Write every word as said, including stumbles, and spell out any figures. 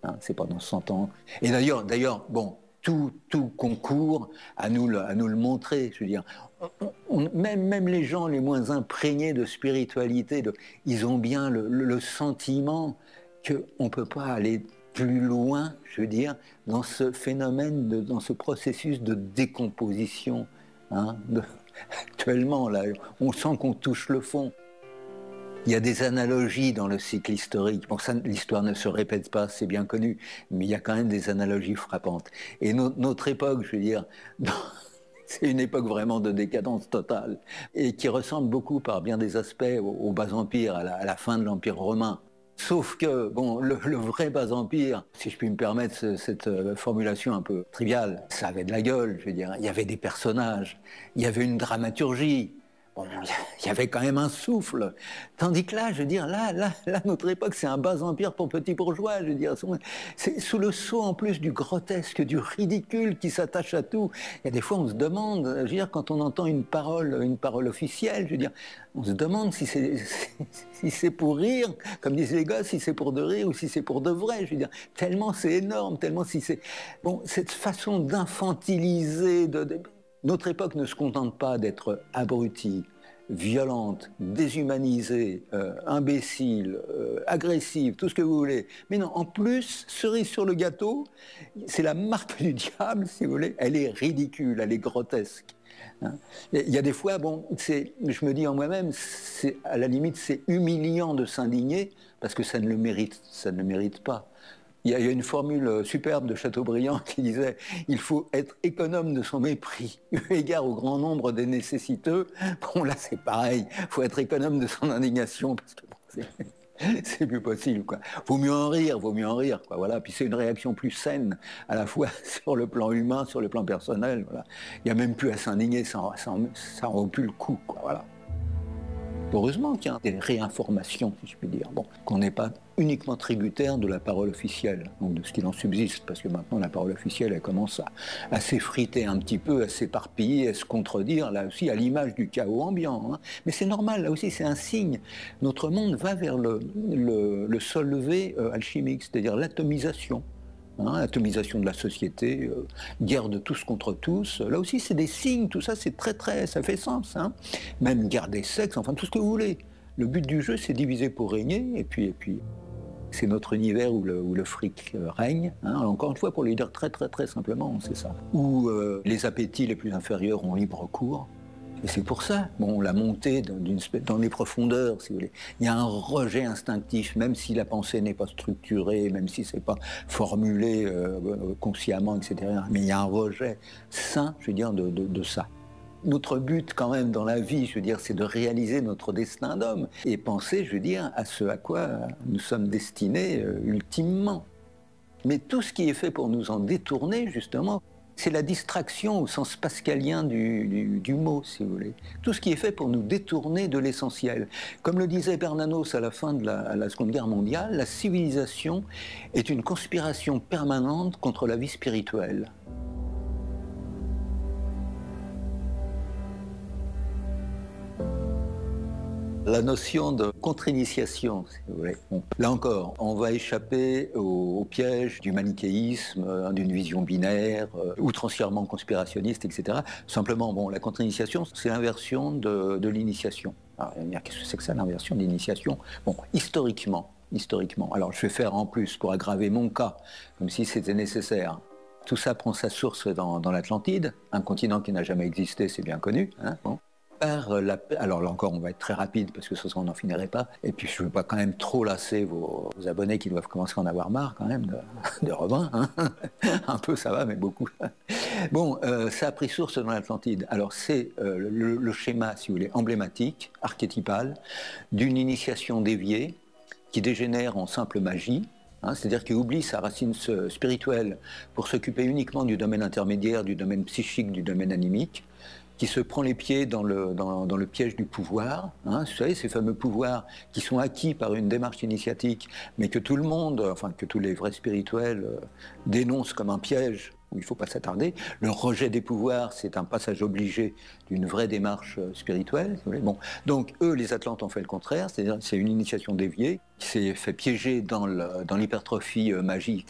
Hein, c'est pas dans cent ans. Et d'ailleurs, d'ailleurs, bon, tout, tout concourt à nous, le, à nous le montrer. Je veux dire, on, on, même, même les gens les moins imprégnés de spiritualité, de, ils ont bien le, le, le sentiment qu'on ne peut pas aller plus loin, je veux dire, dans ce phénomène, de, dans ce processus de décomposition. Hein, de, actuellement, là, on sent qu'on touche le fond. Il y a des analogies dans le cycle historique. Bon, ça, l'histoire ne se répète pas, c'est bien connu, mais il y a quand même des analogies frappantes. Et no, notre époque, je veux dire, c'est une époque vraiment de décadence totale, et qui ressemble beaucoup par bien des aspects au, au Bas-Empire, à la, à la fin de l'Empire romain. Sauf que, bon, le, le vrai Bas-Empire, si je puis me permettre ce, cette euh, formulation un peu triviale, ça avait de la gueule, je veux dire. Il y avait des personnages, il y avait une dramaturgie. Bon, il y avait quand même un souffle. Tandis que là, je veux dire, là, là, là notre époque, c'est un bas-empire pour petits bourgeois. Je veux dire, c'est sous le sceau en plus du grotesque, du ridicule qui s'attache à tout. Il y a des fois, on se demande, je veux dire, quand on entend une parole, une parole officielle, je veux dire, on se demande si c'est si c'est pour rire, comme disent les gars, si c'est pour de rire ou si c'est pour de vrai. Je veux dire, tellement c'est énorme, tellement si c'est bon, cette façon d'infantiliser, de, de notre époque ne se contente pas d'être abrutie, violente, déshumanisée, euh, imbécile, euh, agressive, tout ce que vous voulez. Mais non, en plus, cerise sur le gâteau, c'est la marque du diable, si vous voulez, elle est ridicule, elle est grotesque. Hein. Il y a des fois, bon, c'est, je me dis en moi-même, c'est, à la limite, c'est humiliant de s'indigner, parce que ça ne le mérite, ça ne le mérite pas. Il y a une formule superbe de Chateaubriand qui disait « Il faut être économe de son mépris, eu égard au grand nombre des nécessiteux ». Bon, là, c'est pareil. Il faut être économe de son indignation, parce que bon, c'est, c'est plus possible, quoi. Vaut mieux en rire, vaut mieux en rire, quoi. Voilà. Puis c'est une réaction plus saine, à la fois sur le plan humain, sur le plan personnel. Voilà. Il n'y a même plus à s'indigner, ça en vaut plus le coup, quoi. Voilà. Heureusement qu'il y a des réinformations, si je puis dire, bon, qu'on n'est pas uniquement tributaire de la parole officielle, donc de ce qu'il en subsiste, parce que maintenant la parole officielle, elle commence à, à s'effriter un petit peu, à s'éparpiller, à se contredire, là aussi, à l'image du chaos ambiant. Hein. Mais c'est normal, là aussi, c'est un signe. Notre monde va vers le, le, le solvay euh, alchimique, c'est-à-dire l'atomisation. Hein, atomisation de la société, euh, guerre de tous contre tous. Là aussi, c'est des signes, tout ça, c'est très, très, ça fait sens. Hein. Même guerre des sexes, enfin, tout ce que vous voulez. Le but du jeu, c'est diviser pour régner, et puis, et puis c'est notre univers où le, où le fric euh, règne. Hein. Alors, encore une fois, pour le dire très, très, très simplement, c'est ça. Où euh, les appétits les plus inférieurs ont libre cours. Et c'est pour ça, bon, la montée d'une, dans les profondeurs, si vous voulez. Il y a un rejet instinctif, même si la pensée n'est pas structurée, même si c'est pas formulé euh, consciemment, et cetera. Mais il y a un rejet sain, je veux dire, de, de, de ça. Notre but, quand même, dans la vie, je veux dire, c'est de réaliser notre destin d'homme et penser, je veux dire, à ce à quoi nous sommes destinés euh, ultimement. Mais tout ce qui est fait pour nous en détourner, justement, c'est la distraction au sens pascalien du, du, du mot, si vous voulez. Tout ce qui est fait pour nous détourner de l'essentiel. Comme le disait Bernanos à la fin de la, la Seconde Guerre mondiale, la civilisation est une conspiration permanente contre la vie spirituelle. La notion de contre-initiation, si vous voulez. Bon, là encore, on va échapper au, au piège du manichéisme, euh, d'une vision binaire, euh, outrancièrement conspirationniste, et cetera. Simplement, bon, la contre-initiation, c'est l'inversion de, de l'initiation. Alors, qu'est-ce que c'est que ça, l'inversion de l'initiation ? Bon, historiquement, historiquement. Alors, je vais faire en plus, pour aggraver mon cas, comme si c'était nécessaire. Tout ça prend sa source dans, dans l'Atlantide, un continent qui n'a jamais existé, c'est bien connu. Hein, bon. Par la... Alors là encore, on va être très rapide parce que ce soir on n'en finirait pas. Et puis je ne veux pas quand même trop lasser vos, vos abonnés qui doivent commencer à en avoir marre quand même de, de Robin. Hein. Un peu ça va, mais beaucoup. Bon, euh, ça a pris source dans l'Atlantide. Alors c'est euh, le, le schéma, si vous voulez, emblématique, archétypal, d'une initiation déviée qui dégénère en simple magie. Hein, c'est-à-dire qu'il oublie sa racine spirituelle pour s'occuper uniquement du domaine intermédiaire, du domaine psychique, du domaine animique, qui se prend les pieds dans le, dans, dans le piège du pouvoir. Hein, vous savez, ces fameux pouvoirs qui sont acquis par une démarche initiatique, mais que tout le monde, enfin que tous les vrais spirituels euh, dénoncent comme un piège où il ne faut pas s'attarder. Le rejet des pouvoirs, c'est un passage obligé d'une vraie démarche spirituelle. Bon. Donc, eux, les Atlantes, ont fait le contraire, c'est-à-dire c'est une initiation déviée qui s'est fait piéger dans, le, dans l'hypertrophie magique